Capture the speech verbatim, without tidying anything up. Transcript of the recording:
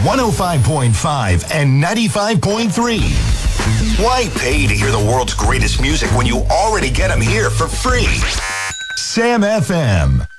one oh five point five and ninety-five point three. Why pay to hear the world's greatest music when you already get them here for free? Sam F M.